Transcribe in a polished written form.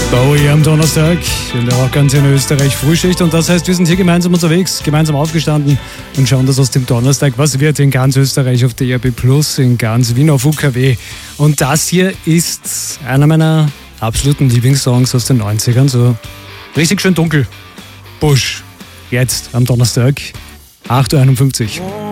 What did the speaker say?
Bowie am Donnerstag in der Rock in Österreich Frühschicht, und das heißt, wir sind hier gemeinsam unterwegs, gemeinsam aufgestanden und schauen, dass aus dem Donnerstag was wird in ganz Österreich auf der ERB Plus, in ganz Wien auf UKW. Und das hier ist einer meiner absoluten Lieblingssongs aus den 90ern, so richtig schön dunkel. Bush, jetzt am Donnerstag, 8.51 Uhr.